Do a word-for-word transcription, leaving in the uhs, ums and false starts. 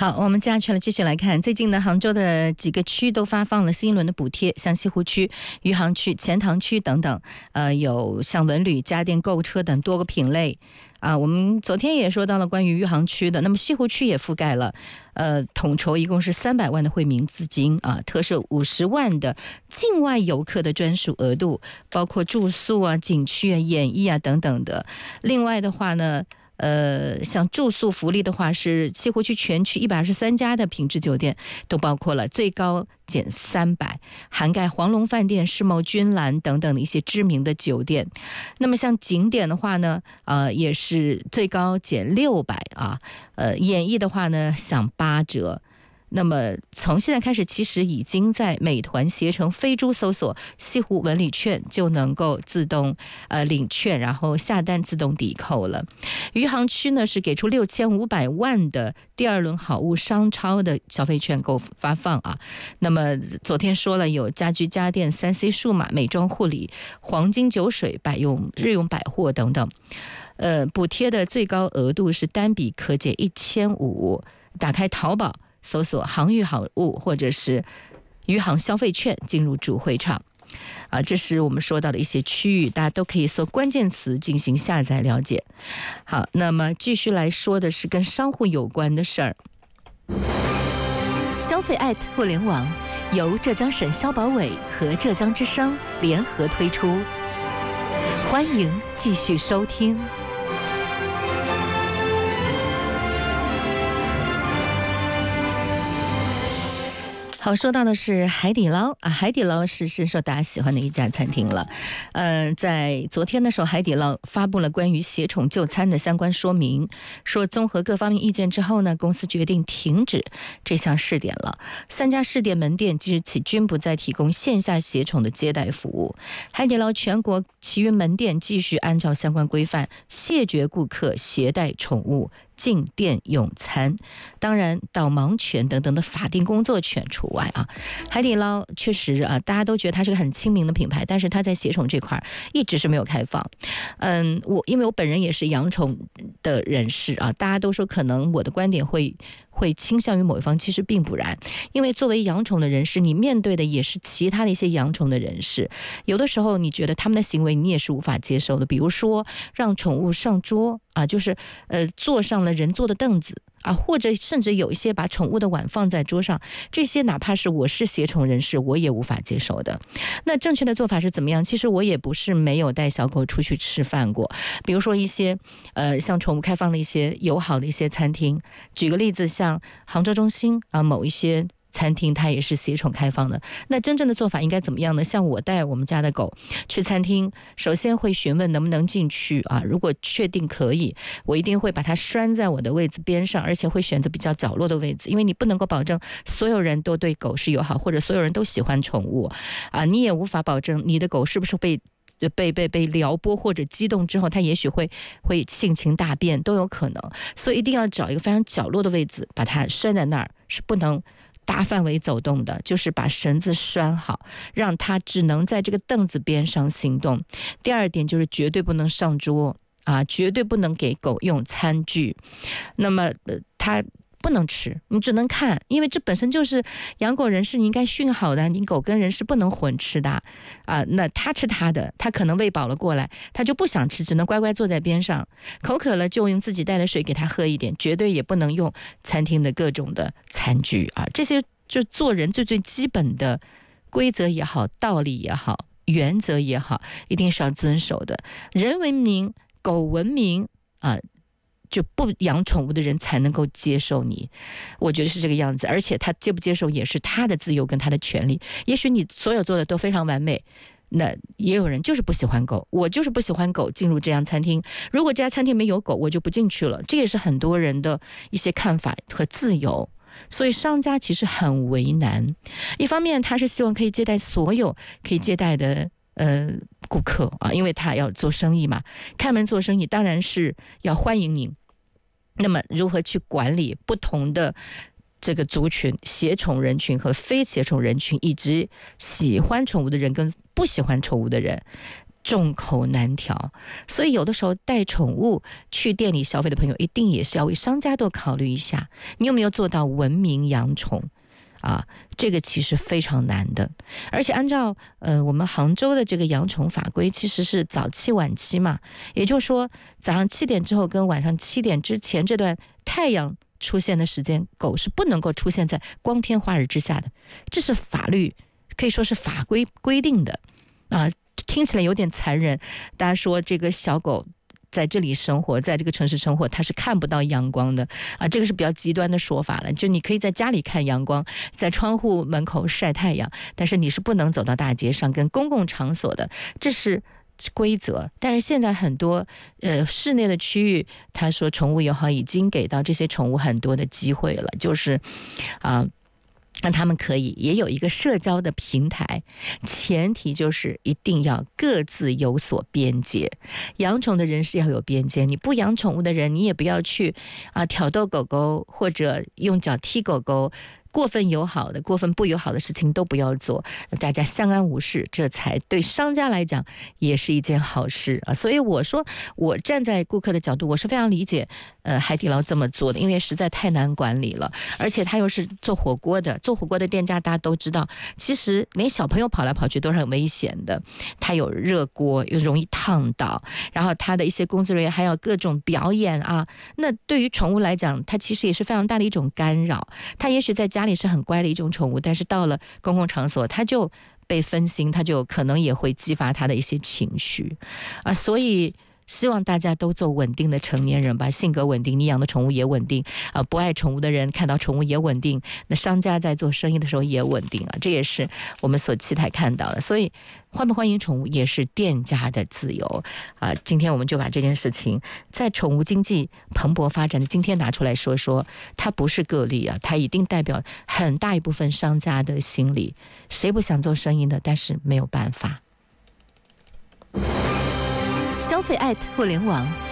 好，我们接下去了继续来看，最近呢，杭州的几个区都发放了新一轮的补贴，像西湖区、余杭区、钱塘区等等，呃，有像文旅、家电、购物车等多个品类。啊，我们昨天也说到了关于余杭区的，那么西湖区也覆盖了，呃，统筹一共是三百万的惠民资金啊，特设五十万的境外游客的专属额度，包括住宿啊、景区啊、演艺啊等等的。另外的话呢，呃，像住宿福利的话，是西湖区全区一百二十三家的品质酒店都包括了，最高减三百，涵盖黄龙饭店、世贸君兰等等的一些知名的酒店。那么像景点的话呢，呃，也是最高减六百啊，呃，演艺的话呢，享八折。那么从现在开始，其实已经在美团、携程、飞猪搜索西湖文旅券，就能够自动呃领券，然后下单自动抵扣了。余杭区呢是给出六千五百万的第二轮好物商超的消费券购发放啊。那么昨天说了，有家居家电、三 C 数码、美妆护理、黄金酒水、百用日用百货等等。呃，补贴的最高额度是单笔可减一千五。打开淘宝，搜索杭裕好物或者是余杭消费券，进入主会场啊，这是我们说到的一些区域，大家都可以搜关键词进行下载了解。好，那么继续来说的是跟商户有关的事儿。 消费@互联网由浙江省消保委和浙江之声联合推出，欢迎继续收听。 好，说到的是海底捞啊，海底捞是深受大家喜欢的一家餐厅了。嗯、呃，在昨天的时候，海底捞发布了关于携宠就餐的相关说明，说综合各方面意见之后呢，公司决定停止这项试点了。三家试点门店即日起均不再提供线下携宠的接待服务。海底捞全国其余门店继续按照相关规范，谢绝顾客携带宠物进店用餐，当然导盲犬等等的法定工作犬除外啊。海底捞确实啊，大家都觉得它是个很亲民的品牌，但是它在携宠这块一直是没有开放。嗯，我因为我本人也是养宠的人士啊，大家都说可能我的观点会会倾向于某一方，其实并不然。因为作为养宠的人士，你面对的也是其他的一些养宠的人士，有的时候你觉得他们的行为你也是无法接受的，比如说让宠物上桌啊，就是呃坐上了人坐的凳子啊，或者甚至有一些把宠物的碗放在桌上，这些哪怕是我是携宠人士，我也无法接受的。那正确的做法是怎么样？其实我也不是没有带小狗出去吃饭过，比如说一些呃像宠物开放的一些友好的一些餐厅，举个例子，像杭州中心啊某一些餐厅它也是携宠开放的。那真正的做法应该怎么样呢？像我带我们家的狗去餐厅，首先会询问能不能进去啊，如果确定可以，我一定会把它拴在我的位子边上，而且会选择比较角落的位置，因为你不能够保证所有人都对狗是友好，或者所有人都喜欢宠物啊，你也无法保证你的狗是不是被被被被撩拨或者激动之后，它也许会会性情大变，都有可能。所以一定要找一个非常角落的位置，把它拴在那儿，是不能大范围走动的，就是把绳子拴好，让它只能在这个凳子边上行动。第二点就是绝对不能上桌啊，绝对不能给狗用餐具。那么呃，它不能吃，你只能看，因为这本身就是养狗人士你应该训好的，你狗跟人是不能混吃的啊。那他吃他的，他可能喂饱了过来，他就不想吃，只能乖乖坐在边上，口渴了就用自己带的水给他喝一点，绝对也不能用餐厅的各种的餐具啊。这些就做人最最基本的规则也好，道理也好，原则也好，一定是要遵守的。人文明，狗文明啊。就不养宠物的人才能够接受你，我觉得是这个样子。而且他接不接受也是他的自由跟他的权利。也许你所有做的都非常完美，那也有人就是不喜欢狗，我就是不喜欢狗进入这样餐厅，如果这家餐厅没有狗，我就不进去了。这也是很多人的一些看法和自由。所以商家其实很为难，一方面他是希望可以接待所有可以接待的呃顾客啊，因为他要做生意嘛，开门做生意当然是要欢迎您。那么如何去管理不同的这个族群，携宠人群和非携宠人群，以及喜欢宠物的人跟不喜欢宠物的人， 众口难调，所以有的时候带宠物去店里消费的朋友，一定也是要为商家多考虑一下，你有没有做到文明养宠啊？这个其实非常难的。而且按照呃我们杭州的这个养宠法规，其实是早期晚期嘛，也就是说早上七点之后跟晚上七点之前这段太阳出现的时间，狗是不能够出现在光天化日之下的，这是法律可以说是法规规定的啊。听起来有点残忍，大家说这个小狗在这里生活，在这个城市生活，它是看不到阳光的啊，这个是比较极端的说法了。就你可以在家里看阳光，在窗户门口晒太阳，但是你是不能走到大街上跟公共场所的，这是规则。但是现在很多呃室内的区域，他说宠物友好已经给到这些宠物很多的机会了，就是啊。呃让他们可以也有一个社交的平台，前提就是一定要各自有所边界。养宠的人是要有边界，你不养宠物的人，你也不要去啊挑逗狗狗或者用脚踢狗狗。过分友好的、过分不友好的事情都不要做，大家相安无事，这才对商家来讲也是一件好事啊。所以我说，我站在顾客的角度，我是非常理解，呃，海底捞这么做的，因为实在太难管理了，而且他又是做火锅的，做火锅的店家大家都知道，其实连小朋友跑来跑去都是很危险的，他有热锅，又容易烫到，然后他的一些工作人员还有各种表演啊，那对于宠物来讲，它其实也是非常大的一种干扰，它也许在家里是很乖的一种宠物，但是到了公共场所它就被分心，它就可能也会激发它的一些情绪啊，所以希望大家都做稳定的成年人吧，性格稳定，你养的宠物也稳定啊，不爱宠物的人看到宠物也稳定，那商家在做生意的时候也稳定啊，这也是我们所期待看到的。所以欢不欢迎宠物也是店家的自由啊。今天我们就把这件事情在宠物经济蓬勃发展的今天拿出来说说，它不是个例啊，它一定代表很大一部分商家的心理，谁不想做生意呢？但是没有办法。 消费爱互联网，